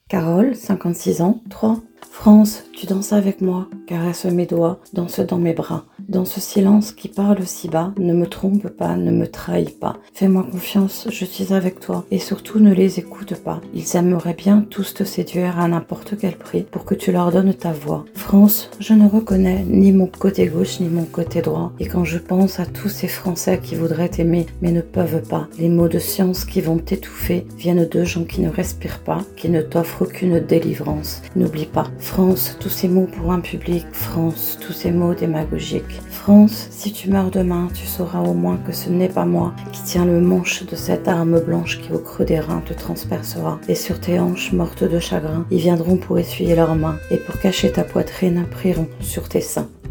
Carole, 56 ans, 3. France, tu danses avec moi, caresse mes doigts, danse dans mes bras. Dans ce silence qui parle si bas, ne me trompe pas, ne me trahis pas. Fais-moi confiance, je suis avec toi, et surtout ne les écoute pas. Ils aimeraient bien tous te séduire à n'importe quel prix pour que tu leur donnes ta voix. France, je ne reconnais ni mon côté gauche ni mon côté droit. Et quand je pense à tous ces Français qui voudraient t'aimer mais ne peuvent pas, les mots de science qui vont t'étouffer viennent de gens qui ne respirent pas, qui ne t'offrent aucune délivrance. N'oublie pas, France, tous ces mots pour un public, France, tous ces mots démagogiques. France, si tu meurs demain, tu sauras au moins que ce n'est pas moi qui tiens le manche de cette arme blanche qui au creux des reins te transpercera. Et sur tes hanches mortes de chagrin, ils viendront pour essuyer leurs mains et pour cacher ta poitrine, prieront sur tes seins.